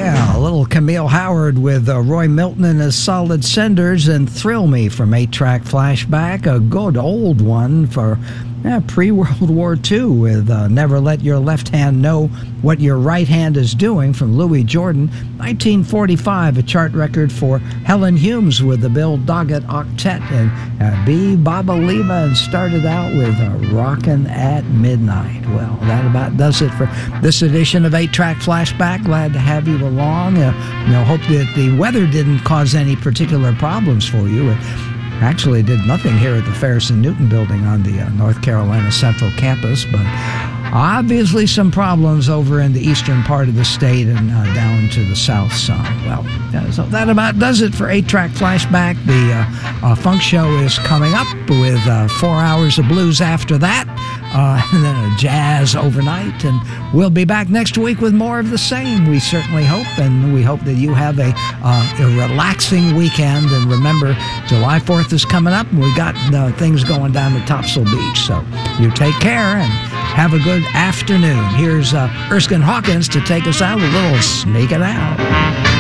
Yeah, a little Camille Howard with Roy Milton and his Solid Cinders, and Thrill Me from 8-Track Flashback, a good old one for pre-World War II with Never Let Your Left Hand Know What Your Right Hand Is Doing from Louis Jordan. 1945, a chart record for Helen Humes with the Bill Doggett Octet, and B. Baba Lima, and started out with Rockin' at Midnight. Well, that about does it for this edition of 8-Track Flashback. Glad to have you along. Hope that the weather didn't cause any particular problems for you. It actually did nothing here at the Ferris and Newton building on the North Carolina Central campus, but obviously some problems over in the eastern part of the state and down to the south some. Well, so that about does it for 8-Track Flashback. The Funk Show is coming up with 4 hours of blues after that, and then a jazz overnight, and we'll be back next week with more of the same, we certainly hope, and we hope that you have a relaxing weekend. And remember, July 4th is coming up, and we got things going down at Topsail Beach, so you take care and have a good afternoon. Here's Erskine Hawkins to take us out, a little Sneaking Out.